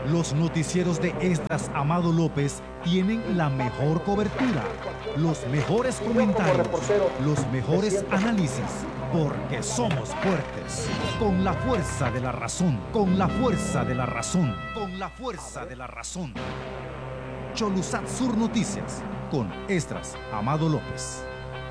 Los noticieros de Esdras Amado López tienen la mejor cobertura, los mejores comentarios, los mejores análisis, porque somos fuertes. Con la fuerza de la razón, con la fuerza de la razón, con la fuerza de la razón. Cholusat Sur Noticias, con Esdras Amado López.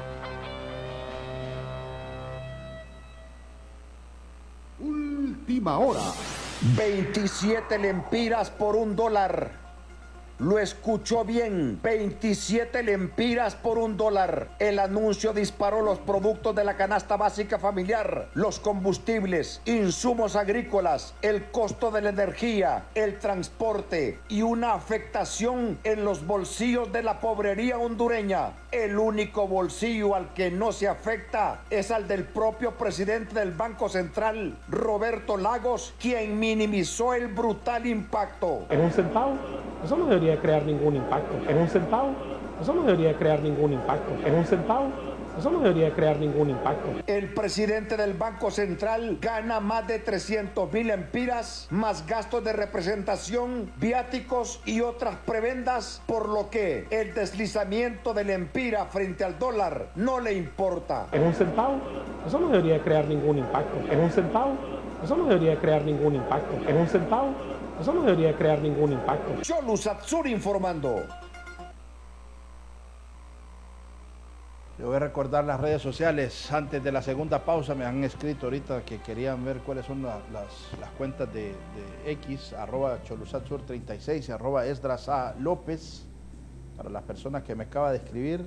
Última hora. 27 lempiras por $1. Lo escuchó bien, 27 lempiras por $1. El anuncio disparó los productos de la canasta básica familiar, los combustibles, insumos agrícolas, el costo de la energía, el transporte y una afectación en los bolsillos de la pobrería hondureña. El único bolsillo al que no se afecta es al del propio presidente del Banco Central, Roberto Lagos, quien minimizó el brutal impacto. ¿En un centavo? Eso no debería crear ningún impacto. ¿En un centavo? Eso no debería crear ningún impacto. ¿En un centavo? Eso no debería crear ningún impacto. El presidente del Banco Central gana más de 300,000 lempiras, más gastos de representación, viáticos y otras prebendas, por lo que el deslizamiento de lempira frente al dólar no le importa. ¿En un centavo? Eso no debería crear ningún impacto. ¿En un centavo? Eso no debería crear ningún impacto. ¿En un centavo? Eso no debería crear ningún impacto. Cholusat Sur informando. Yo voy a recordar las redes sociales. Antes de la segunda pausa me han escrito ahorita que querían ver cuáles son las cuentas de X, @CholusatSur36 y @Esdras A. López. Para las personas que me acaba de escribir,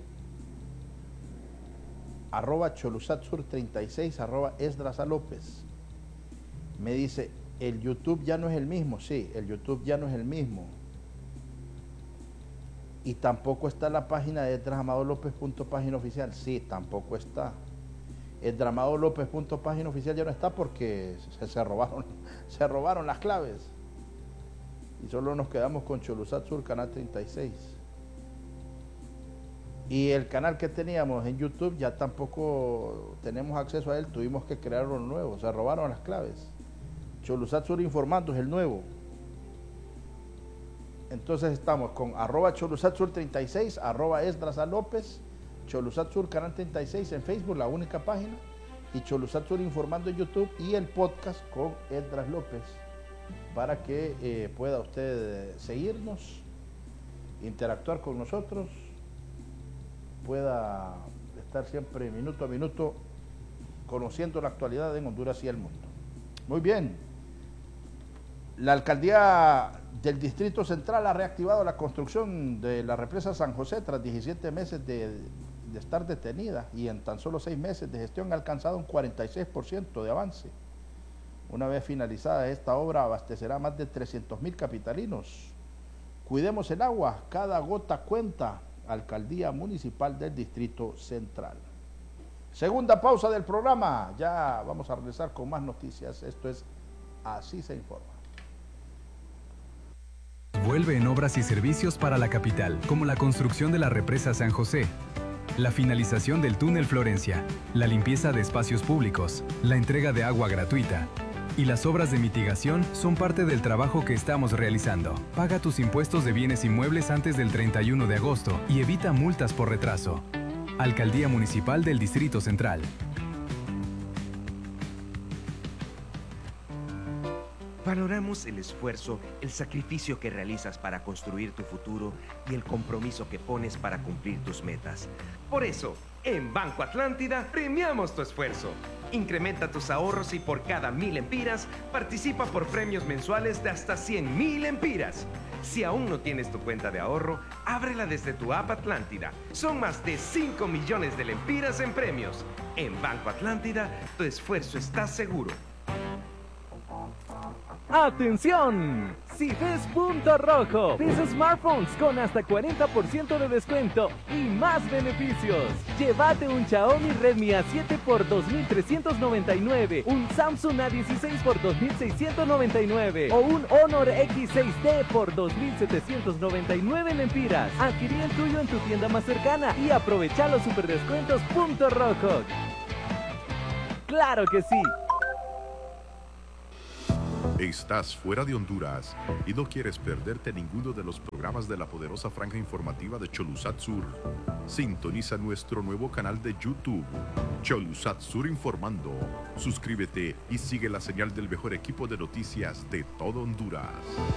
@CholusatSur36, @Esdras A. López. Me dice, el YouTube ya no es el mismo. Sí, el YouTube ya no es el mismo. Y tampoco está la página de EsdrasAmadoLópez.página oficial. Sí, tampoco está. EsdrasAmadoLópez.página oficial ya no está porque se robaron las claves. Y solo nos quedamos con Cholusat Sur, canal 36. Y el canal que teníamos en YouTube ya tampoco tenemos acceso a él. Tuvimos que crear uno nuevo. Se robaron las claves. Cholusat Sur informando es el nuevo. Entonces estamos con @CholusatSur36, @Esdras A. López, Cholusat Sur Canal 36 en Facebook, la única página, y Cholusat Sur informando en YouTube y el podcast con Esdras López, para que pueda usted seguirnos, interactuar con nosotros, pueda estar siempre minuto a minuto conociendo la actualidad en Honduras y el mundo. Muy bien. La alcaldía del Distrito Central ha reactivado la construcción de la represa San José tras 17 meses de estar detenida, y en tan solo 6 meses de gestión ha alcanzado un 46% de avance. Una vez finalizada esta obra, abastecerá más de 300,000 capitalinos. Cuidemos el agua, cada gota cuenta. Alcaldía Municipal del Distrito Central. Segunda pausa del programa. Ya vamos a regresar con más noticias. Esto es Así se informa. Vuelve en obras y servicios para la capital, como la construcción de la represa San José, la finalización del túnel Florencia, la limpieza de espacios públicos, la entrega de agua gratuita y las obras de mitigación son parte del trabajo que estamos realizando. Paga tus impuestos de bienes inmuebles antes del 31 de agosto y evita multas por retraso. Alcaldía Municipal del Distrito Central. Valoramos el esfuerzo, el sacrificio que realizas para construir tu futuro y el compromiso que pones para cumplir tus metas. Por eso, en Banco Atlántida premiamos tu esfuerzo. Incrementa tus ahorros y por cada 1,000 lempiras participa por premios mensuales de hasta 100,000 lempiras. Si aún no tienes tu cuenta de ahorro, ábrela desde tu app Atlántida. Son más de 5 millones de lempiras en premios. En Banco Atlántida, tu esfuerzo está seguro. ¡Atención! Si ves punto rojo, ves smartphones con hasta 40% de descuento y más beneficios. Llévate un Xiaomi Redmi A7 por 2,399, un Samsung A16 por 2,699 o un Honor X6D por 2,799 lempiras. Adquirí el tuyo en tu tienda más cercana y aprovecha los super descuentos punto rojo. ¡Claro que sí! ¿Estás fuera de Honduras y no quieres perderte ninguno de los programas de la poderosa franja informativa de Cholusat Sur? Sintoniza nuestro nuevo canal de YouTube, Cholusat Sur Informando. Suscríbete y sigue la señal del mejor equipo de noticias de todo Honduras.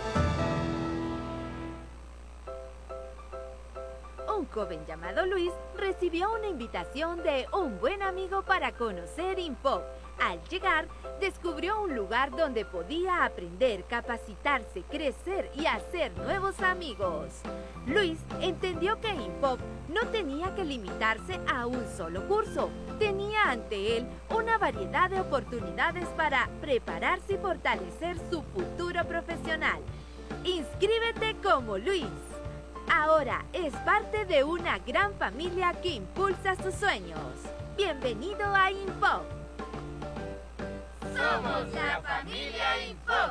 Un joven llamado Luis recibió una invitación de un buen amigo para conocer Infop. Al llegar, descubrió un lugar donde podía aprender, capacitarse, crecer y hacer nuevos amigos. Luis entendió que Infop no tenía que limitarse a un solo curso. Tenía ante él una variedad de oportunidades para prepararse y fortalecer su futuro profesional. Inscríbete como Luis. Ahora es parte de una gran familia que impulsa sus sueños. Bienvenido a Infop. Somos la familia Infop.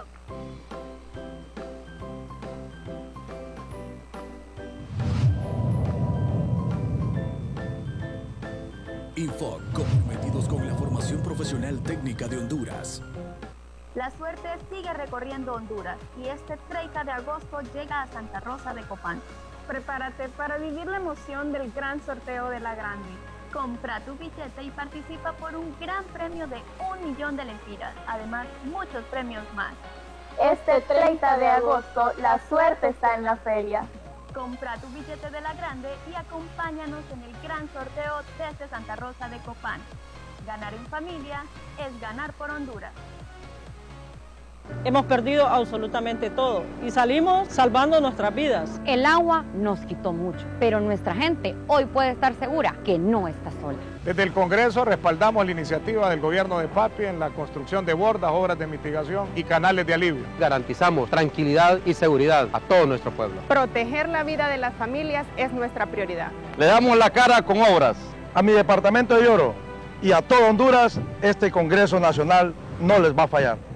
Infop, comprometidos con la formación profesional técnica de Honduras. La suerte sigue recorriendo Honduras y este 30 de agosto llega a Santa Rosa de Copán. Prepárate para vivir la emoción del gran sorteo de la Grande. Compra tu billete y participa por un gran premio de 1 millón de lempiras. Además, muchos premios más. Este 30 de agosto, la suerte está en la feria. Compra tu billete de la Grande y acompáñanos en el gran sorteo desde Santa Rosa de Copán. Ganar en familia es ganar por Honduras. Hemos perdido absolutamente todo y salimos salvando nuestras vidas. El agua nos quitó mucho, pero nuestra gente hoy puede estar segura que no está sola. Desde el Congreso respaldamos la iniciativa del gobierno de Papi en la construcción de bordas, obras de mitigación y canales de alivio. Garantizamos tranquilidad y seguridad a todo nuestro pueblo. Proteger la vida de las familias es nuestra prioridad. Le damos la cara con obras. A mi departamento de Oro y a todo Honduras, este Congreso Nacional no les va a fallar.